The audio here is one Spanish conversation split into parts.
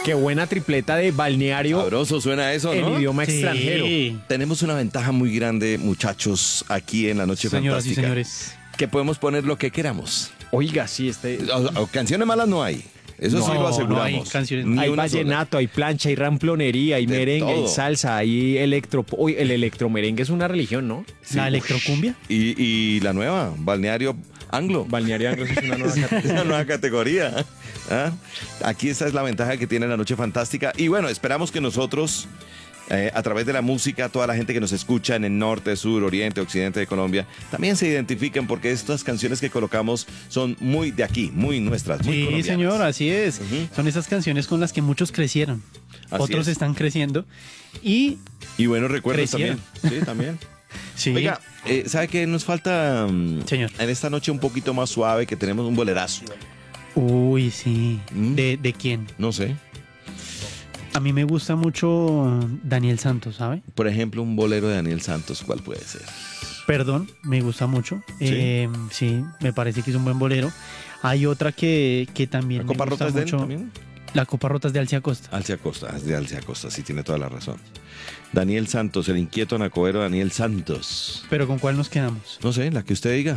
Qué buena tripleta de balneario Sabroso suena eso, en ¿no? idioma Sí. extranjero. Tenemos una ventaja muy grande, muchachos, aquí en La Noche Señoras y Fantástica. señores. Que podemos poner lo que queramos. Oiga, sí, O canciones malas no hay. Eso sí No, lo no aseguramos. hay canciones- Ni hay una sola. vallenato, hay plancha, hay ramplonería, hay De merengue, todo. hay salsa, hay electro. Uy, el electromerengue es una religión, ¿no? Sí. La electrocumbia. Y la nueva, Balneario Anglo. Balneario Anglo es una nueva categoría. Es una nueva categoría. ¿Ah? Aquí esa es la ventaja que tiene La Noche Fantástica. Y bueno, esperamos que nosotros, a través de la música, toda la gente que nos escucha en el norte, sur, oriente, occidente de Colombia, también se identifiquen porque estas canciones que colocamos son muy de aquí, muy nuestras, muy Sí, colombianas. señor, así es. Ujú. Son esas canciones con las que muchos crecieron. Así Otros es. están creciendo. Y Y buenos recuerdos Crecieron. también. Sí, también. sí, Oiga, ¿sabe qué? Nos falta Señor. en esta noche un poquito más suave, que tenemos un bolerazo. uy, sí. Mm. ¿De quién? No sé. A mí me gusta mucho Daniel Santos, ¿sabe? Por ejemplo, un bolero de Daniel Santos, ¿cuál puede ser? Perdón, me gusta mucho. Sí. Sí, me parece que es un buen bolero. Hay otra que también ¿La me Copa gusta Rota es de él mucho. también? La Copa Rota es de Alcia Costa. Alcia Costa, es de Alcia Costa, sí, tiene toda la razón. Daniel Santos, el inquieto anacobero Daniel Santos. Pero ¿con cuál nos quedamos? No sé, la que usted diga.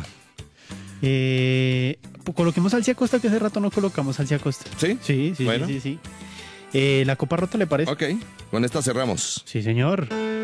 Coloquemos Alcia Costa, que hace rato no colocamos Alcia Costa. ¿Sí? Sí, sí, Bueno. sí, sí, sí. La Copa Rota, ¿le parece? Ok, con esta cerramos. Sí, señor.